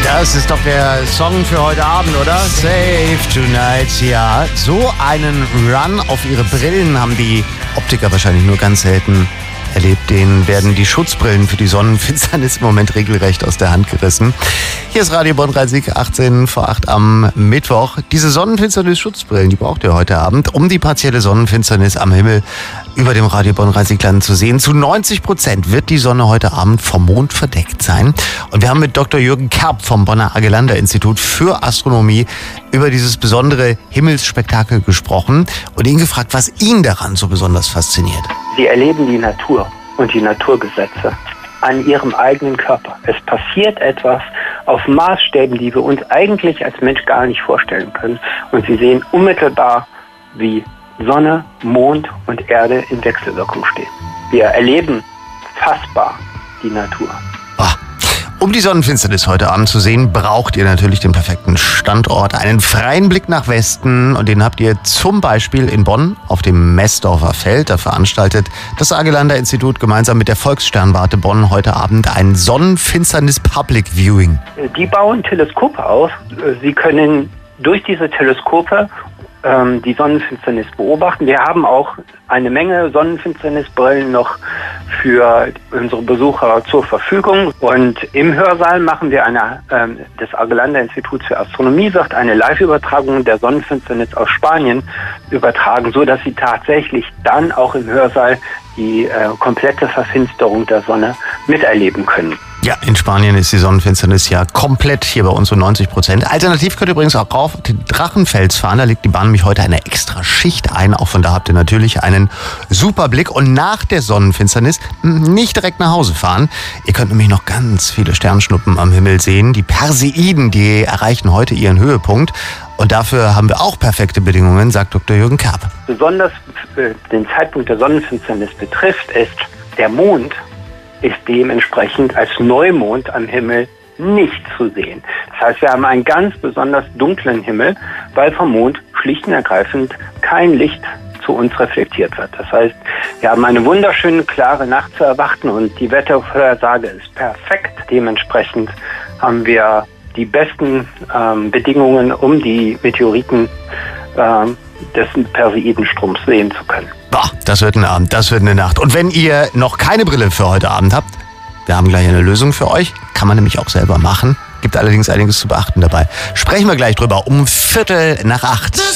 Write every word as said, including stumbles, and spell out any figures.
Das ist doch der Song für heute Abend, oder? Save Tonight, ja. So einen Run auf ihre Brillen haben die Optiker wahrscheinlich nur ganz selten erlebt. Denen werden die Schutzbrillen für die Sonnenfinsternis im Moment regelrecht aus der Hand gerissen. Hier ist Radio Bonn-Rhein-Sieg, achtzehn vor acht am Mittwoch. Diese Sonnenfinsternis-Schutzbrillen, die braucht ihr heute Abend, um die partielle Sonnenfinsternis am Himmel über dem Radio Bonn-Rhein-Sieg-Land zu sehen. Zu neunzig Prozent wird die Sonne heute Abend vom Mond verdeckt sein. Und wir haben mit Doktor Jürgen Kerb vom Bonner Agelander-Institut für Astronomie über dieses besondere Himmelsspektakel gesprochen und ihn gefragt, was ihn daran so besonders fasziniert. Sie erleben die Natur und die Naturgesetze an ihrem eigenen Körper. Es passiert etwas auf Maßstäben, die wir uns eigentlich als Mensch gar nicht vorstellen können. Und sie sehen unmittelbar, wie Sonne, Mond und Erde in Wechselwirkung stehen. Wir erleben fassbar die Natur. Um die Sonnenfinsternis heute Abend zu sehen, braucht ihr natürlich den perfekten Standort, einen freien Blick nach Westen, und den habt ihr zum Beispiel in Bonn auf dem Messdorfer Feld. Da veranstaltet das Agelander-Institut gemeinsam mit der Volkssternwarte Bonn heute Abend ein Sonnenfinsternis Public Viewing. Die bauen Teleskope aus. Sie können durch diese Teleskope ähm, die Sonnenfinsternis beobachten. Wir haben auch eine Menge Sonnenfinsternisbrillen noch für unsere Besucher zur Verfügung. Und im Hörsaal machen wir eine, ähm, das Agelander-Institut für Astronomie wird eine Live-Übertragung der Sonnenfinsternis aus Spanien übertragen, so dass Sie tatsächlich dann auch im Hörsaal die äh, komplette Verfinsterung der Sonne miterleben können. Ja, in Spanien ist die Sonnenfinsternis ja komplett, hier bei uns so neunzig Prozent. Alternativ könnt ihr übrigens auch rauf den Drachenfels fahren. Da legt die Bahn nämlich heute eine extra Schicht ein. Auch von da habt ihr natürlich einen super Blick. Und nach der Sonnenfinsternis nicht direkt nach Hause fahren. Ihr könnt nämlich noch ganz viele Sternschnuppen am Himmel sehen. Die Perseiden, die erreichen heute ihren Höhepunkt. Und dafür haben wir auch perfekte Bedingungen, sagt Doktor Jürgen Kerb. Besonders äh, den Zeitpunkt der Sonnenfinsternis betrifft, ist der Mond ist dementsprechend als Neumond am Himmel nicht zu sehen. Das heißt, wir haben einen ganz besonders dunklen Himmel, weil vom Mond schlicht und ergreifend kein Licht zu uns reflektiert wird. Das heißt, wir haben eine wunderschöne, klare Nacht zu erwarten und die Wettervorhersage ist perfekt. Dementsprechend haben wir die besten ähm, Bedingungen, um die Meteoriten ähm, des Perseidenstroms sehen zu können. Boah, das wird ein Abend, das wird eine Nacht. Und wenn ihr noch keine Brille für heute Abend habt, wir haben gleich eine Lösung für euch. Kann man nämlich auch selber machen. Gibt allerdings einiges zu beachten dabei. Sprechen wir gleich drüber um Viertel nach acht.